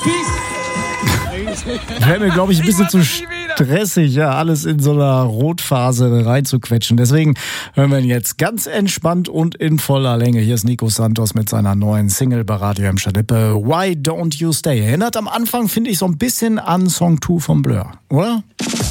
Wäre mir, glaube ich, ein bisschen zu stressig, ja, alles in so einer Rotphase reinzuquetschen. Deswegen hören wir ihn jetzt ganz entspannt und in voller Länge. Hier ist Nico Santos mit seiner neuen Single bei Radio Emscher Lippe. Why Don't You Stay? Erinnert am Anfang, finde ich, so ein bisschen an Song 2 von Blur, oder?